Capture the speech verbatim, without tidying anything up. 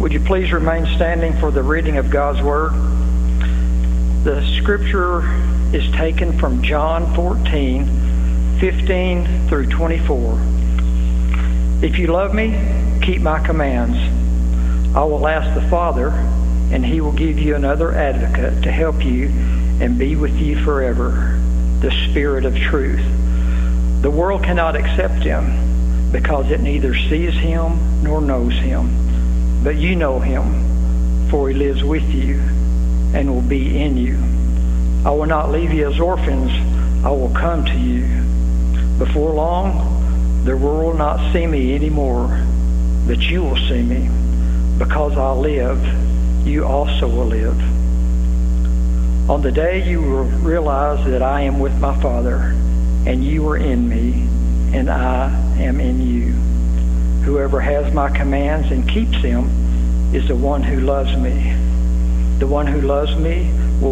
Would you please remain standing for the reading of God's Word? The scripture is taken from John fourteen, fifteen through twenty-four. If you love me, keep my commands. I will ask the Father, and he will give you another advocate to help you and be with you forever, the Spirit of truth. The world cannot accept him because it neither sees him nor knows him. But you know him, for he lives with you and will be in you. I will not leave you as orphans. I will come to you. Before long, the world will not see me anymore, but you will see me. Because I live, you also will live. On the day you will realize that I am with my Father, and you are in me, and I am in you. Whoever has my commands and keeps them is the one who loves me. The one who loves me